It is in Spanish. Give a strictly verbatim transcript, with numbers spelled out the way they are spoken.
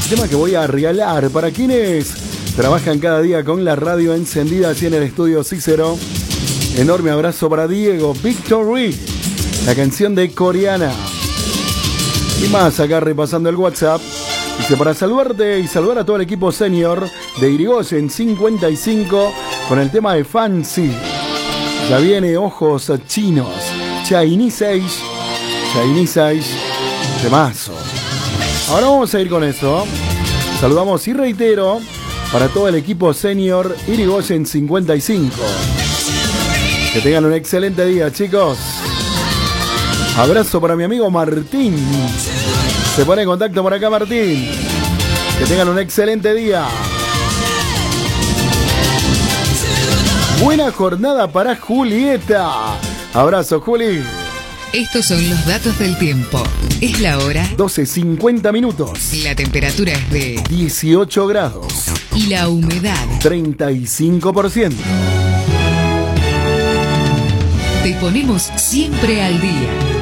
Tema que voy a regalar para quienes trabajan cada día con la radio encendida así en el estudio Cícero. Enorme abrazo para Diego, Victory, la canción de Coreana. Y más acá repasando el WhatsApp. Dice, para saludarte y saludar a todo el equipo senior de Irigoyen cincuenta y cinco con el tema de Fancy. Ya viene Ojos Chinos, Chinese Age, Chinese Age, temazo. Ahora vamos a ir con eso. Saludamos y reitero para todo el equipo senior Irigoyen cincuenta y cinco. Que tengan un excelente día, chicos. Abrazo para mi amigo Martín. Se pone en contacto por acá, Martín. Que tengan un excelente día. Buena jornada para Julieta. Abrazo, Juli. Estos son los datos del tiempo. Es la hora doce cincuenta minutos. La temperatura es de dieciocho grados. Y la humedad treinta y cinco por ciento. Te ponemos siempre al día.